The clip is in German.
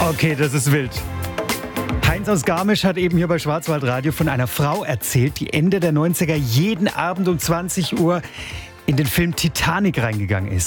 Okay, das ist wild. Heinz aus Garmisch hat eben hier bei Schwarzwaldradio von einer Frau erzählt, die Ende der 90er jeden Abend um 20 Uhr in den Film Titanic reingegangen ist.